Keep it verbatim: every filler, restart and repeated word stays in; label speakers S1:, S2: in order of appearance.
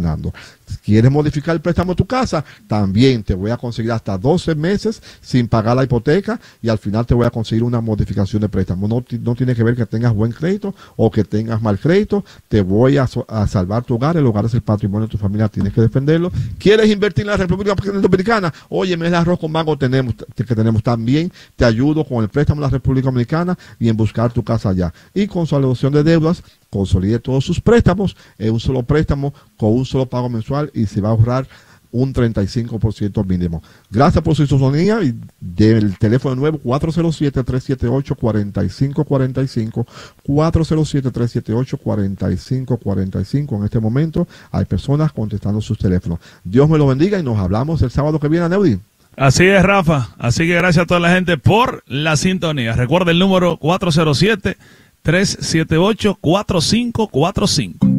S1: funcionando. Si quieres modificar el préstamo de tu casa, también te voy a conseguir hasta doce meses sin pagar la hipoteca y al final te voy a conseguir una modificación de préstamo. No, no tiene que ver que tengas buen crédito o que tengas mal crédito. Te voy a, a salvar tu hogar. El hogar es el patrimonio de tu familia, tienes que defenderlo. ¿Quieres invertir en la República Dominicana? Oye, me el arroz con mango tenemos, que tenemos también. Te ayudo con el préstamo de la República Dominicana y en buscar tu casa allá. Y con consolidación de deudas, consolide todos sus préstamos en un solo préstamo con un solo pago mensual y se va a ahorrar un treinta y cinco por ciento mínimo. Gracias por su sintonía y del teléfono nuevo cuatro cero siete, tres siete ocho, cuatro cinco cuatro cinco, cuatro cero siete, tres siete ocho, cuatro cinco cuatro cinco. En este momento hay personas contestando sus teléfonos. Dios me lo bendiga y nos hablamos el sábado que viene, Neudi.
S2: Así es, Rafa. Así que gracias a toda la gente por la sintonía. Recuerda el número cuatro cero siete, tres siete ocho, cuatro cinco cuatro cinco.